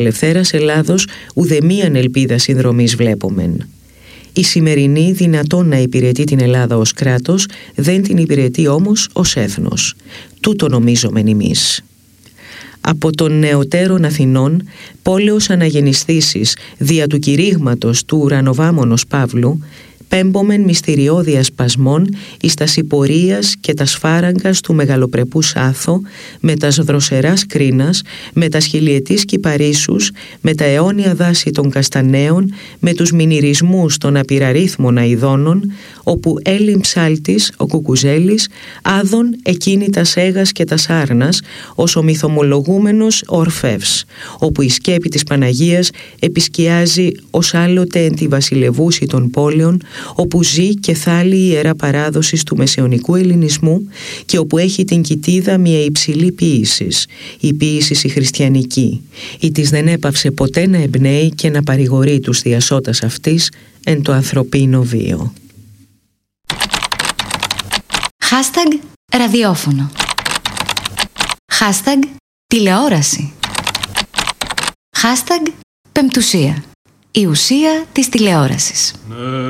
ελευθέρας Ελλάδος ουδεμίαν ελπίδα συνδρομής βλέπομεν. Η σημερινή δυνατόν να υπηρετεί την Ελλάδα ως κράτος, δεν την υπηρετεί όμως ως έθνος. Τούτο νομίζομεν εμείς. Από των νεωτέρων Αθηνών, πόλεως αναγεννησθήσεις δια του κηρύγματος του ουρανοβάμωνος Παύλου, πέμπομεν μυστηριώδια σπασμών εις τας υπορίας και τας φάραγγας του μεγαλοπρεπούς Άθο, με τας δροσεράς κρίνας, με τας χιλιετής κυπαρίσους, με τα αιώνια δάση των καστανέων, με τους μηνυρισμούς των απειραρίθμων αηδώνων, όπου έλειμ ψάλτης, ο Κουκουζέλης, άδων εκείνη τας έγας και τας άρνας, ως ο μυθομολογούμενος Ορφεύς, όπου η σκέπη της Παναγίας επισκιάζει ως άλλοτε εν τη βασιλευούση των πόλεων, όπου ζει και θάλει η ιερά παράδοσης του μεσαιωνικού ελληνισμού και όπου έχει την κοιτίδα μια υψηλή ποίησης, η ποίησης η χριστιανική, η της δεν έπαυσε ποτέ να εμπνέει και να παρηγορεί τους διασώτας αυτής εν το ανθρωπίνο βίο. Hashtag ραδιόφωνο. Hashtag τηλεόραση. Hashtag πεμπτουσία. Η ουσία της τηλεόρασης.